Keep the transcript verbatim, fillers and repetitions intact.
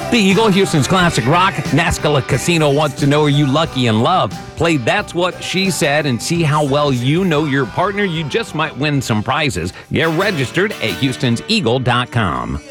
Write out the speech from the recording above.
The Eagle, Houston's classic rock. Nascala Casino wants to know, are you lucky in love? Play That's What She Said and see how well you know your partner. You just might win some prizes. Get registered at houstons eagle dot com.